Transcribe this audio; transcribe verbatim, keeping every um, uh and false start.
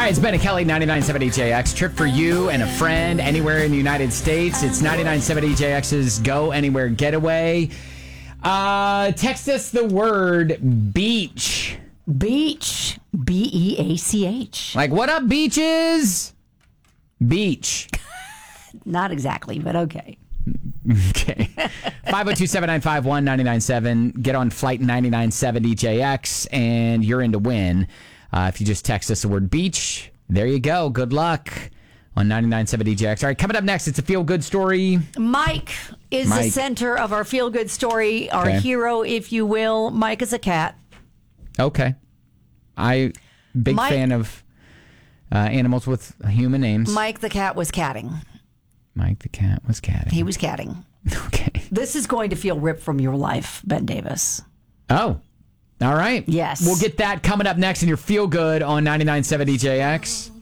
right, it's Ben and Kelly, ninety-nine point seven D J X. Trip for you and a friend anywhere in the United States. It's ninety-nine point seven D J X's Go Anywhere Getaway. Uh, text us the word beach. Beach. B E A C H. Like, what up, beaches? Beach. Not exactly, but okay. Okay. five oh two, seven nine five, one nine nine seven. Get on flight ninety-nine point seven D J X, and you're in to win. Uh, if you just text us the word beach, there you go. Good luck on ninety-nine point seven D J X. All right, coming up next, it's a feel-good story. Mike is Mike. the center of our feel-good story, our Okay. hero, if you will. Mike is a cat. Okay. I, big Mike- fan of uh, animals with human names. Mike the cat was catting. Mike the cat was catting. He was catting. Okay. This is going to feel ripped from your life, Ben Davis. Oh, all right. Yes. We'll get that coming up next in your Feel Good on ninety-nine point seven D J X.